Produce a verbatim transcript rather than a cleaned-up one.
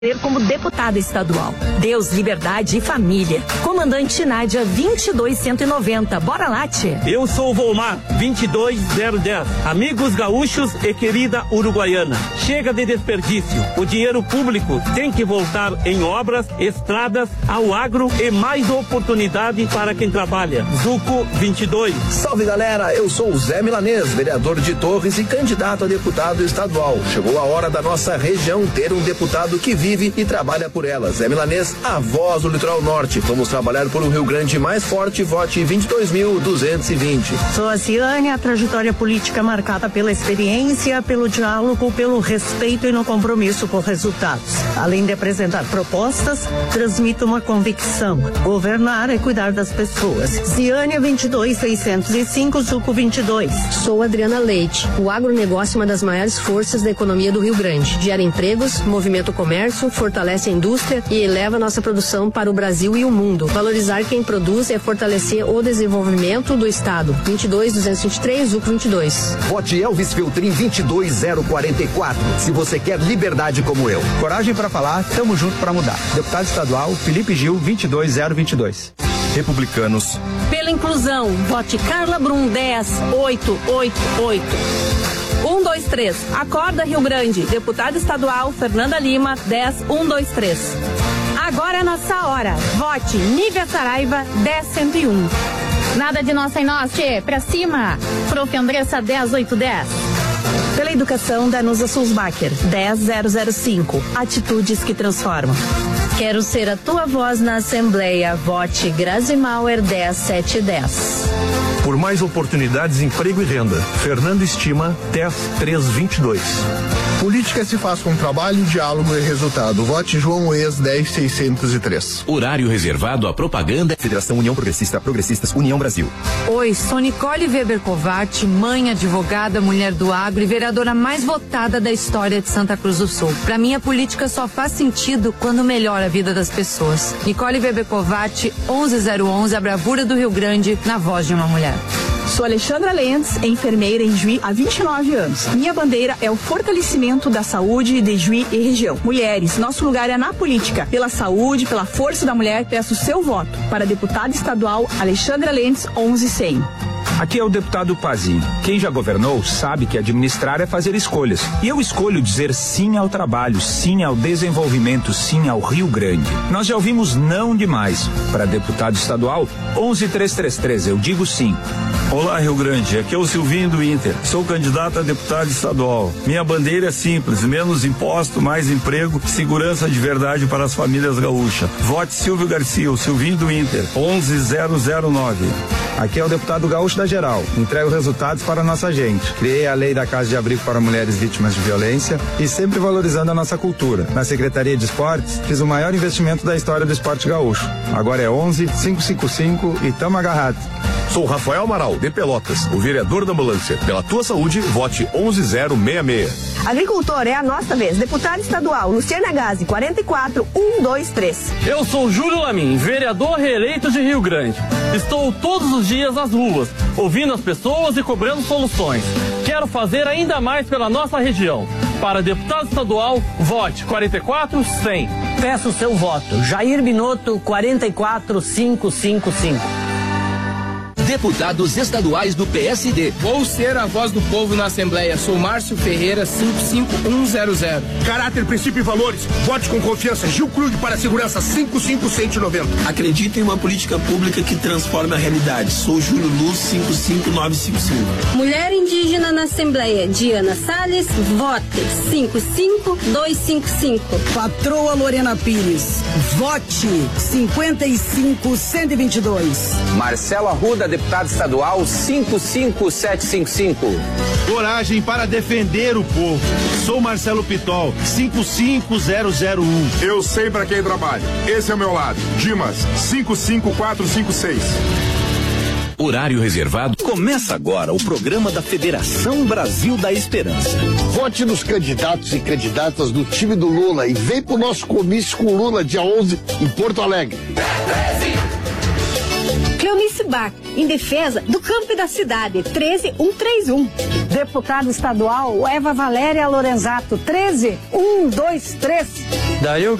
como deputada estadual. Deus, liberdade e família. Comandante Nádia vinte e dois cento e noventa. Bora lá, tchê. Eu sou o Volmar vinte e dois zero dez. Amigos gaúchos e querida uruguaiana. Chega de desperdício. O dinheiro público tem que voltar em obras, estradas, ao agro e mais oportunidade para quem trabalha. Zuco vinte e dois. Salve, galera. Eu sou o Zé Milanês, vereador de Torres e candidato a deputado estadual. Chegou a hora da nossa região ter um deputado que vive e trabalha por ela. Zé Milanês, a voz do Litoral Norte. Vamos trabalhar por um Rio Grande mais forte. Vote vinte e dois mil duzentos e vinte. Sou a Ciane, a trajetória política marcada pela experiência, pelo diálogo, pelo respeito e no compromisso com resultados. Além de apresentar propostas, transmito uma convicção: governar é cuidar das pessoas. Ciane vinte e dois seiscentos e cinco, Suco vinte e dois. Sou Adriana Leite. O agronegócio é uma das maiores forças da economia do Rio Grande. Gera empregos, movimenta o comércio, fortalece a indústria e eleva nossa produção para o Brasil e o mundo. Valorizar quem produz é fortalecer o desenvolvimento do Estado. vinte e dois duzentos e vinte e três, Zuco vinte e dois. Vote Elvis Feltrin vinte e dois zero quarenta e quatro. Se você quer liberdade como eu. Coragem para falar, tamo junto para mudar. Deputado estadual Felipe Gil vinte e dois zero vinte e dois. Republicanos. Pela inclusão, vote Carla Brum dez oito oito oito. um, dois, três. Acorda Rio Grande. Deputada estadual Fernanda Lima, dez um dois três. Agora é a nossa hora. Vote Nívia Saraiva, dez cento e um. Nada de nossa em nós, tchê. Pra cima. Prof. Andressa, dez oito dez. Pela educação, Danusa Sulzbacher, dez zero zero cinco. Atitudes que transformam. Quero ser a tua voz na Assembleia. Vote Grazi Mauer, dez sete dez. Por mais oportunidades, emprego e renda. Fernando Estima, dez três vinte e dois. Política se faz com trabalho, diálogo e resultado. Vote João Ex, dez seiscentos e três. Horário reservado à propaganda. Federação União Progressista, Progressistas União Brasil. Oi, sou Nicole Weber Covatti, mãe, advogada, mulher do agro e vereadora mais votada da história de Santa Cruz do Sul. Pra mim, a política só faz sentido quando melhora a vida das pessoas. Nicole Weber Covatti, onze zero onze, a bravura do Rio Grande, na voz de uma mulher. Sou Alexandra Lentz, enfermeira em Juí há vinte e nove anos. Minha bandeira é o fortalecimento da saúde de Juí e região. Mulheres, nosso lugar é na política. Pela saúde, pela força da mulher, peço seu voto. Para deputada estadual, Alexandra Lentz, onze cem. Aqui é o deputado Pazinho. Quem já governou sabe que administrar é fazer escolhas. E eu escolho dizer sim ao trabalho, sim ao desenvolvimento, sim ao Rio Grande. Nós já ouvimos não demais. Para deputado estadual, onze três três três, eu digo sim. Olá, Rio Grande, aqui é o Silvinho do Inter. Sou candidato a deputado estadual. Minha bandeira é simples: menos imposto, mais emprego, segurança de verdade para as famílias gaúchas. Vote Silvio Garcia, o Silvinho do Inter, onze zero zero nove. Aqui é o deputado gaúcho da Geral. Entrego resultados para a nossa gente. Criei a lei da Casa de Abrigo para mulheres vítimas de violência e sempre valorizando a nossa cultura. Na Secretaria de Esportes, fiz o maior investimento da história do esporte gaúcho. Agora é onze cinco cinco cinco e tamo agarrado. Sou Rafael Amaral, de Pelotas, o vereador da ambulância. Pela tua saúde, vote onze zero seis seis. Agricultor, é a nossa vez. Deputada estadual, Luciana Gazi, quarenta e quatro um dois três. Eu sou Júlio Lamin, vereador reeleito de Rio Grande. Estou todos os dias nas ruas, ouvindo as pessoas e cobrando soluções. Quero fazer ainda mais pela nossa região. Para deputado estadual, vote quarenta e quatro cem. Peço seu voto. Jair Binotto, quarenta e quatro cinco cinco cinco. Deputados estaduais do P S D. Vou ser a voz do povo na Assembleia. Sou Márcio Ferreira, cinco cinco um zero zero. Caráter, princípio e valores. Vote com confiança. Gil Krug para a segurança, cinco cinco cento e noventa. Acredito em uma política pública que transforma a realidade. Sou Júlio Luz, cinco cinco nove cinco cinco. Mulher indígena na Assembleia, Diana Salles, vote cinco cinco dois cinco cinco. Patroa Lorena Pires, vote cinquenta e cinco cento e vinte e dois. Marcelo Arruda, deputado estadual, cinco cinco sete cinco cinco. Coragem para defender o povo. Sou Marcelo Pitol, cinco cinco zero zero um. Eu sei para quem trabalho. Esse é o meu lado. Dimas, cinco cinco quatro cinco seis. Horário reservado. Começa agora o programa da Federação Brasil da Esperança. Vote nos candidatos e candidatas do time do Lula e vem pro nosso comício com o Lula dia onze em Porto Alegre. Cleonice Bach, em defesa do campo e da cidade, treze um três um. Deputada estadual, Eva Valéria Lorenzato, treze um dois três. Daí eu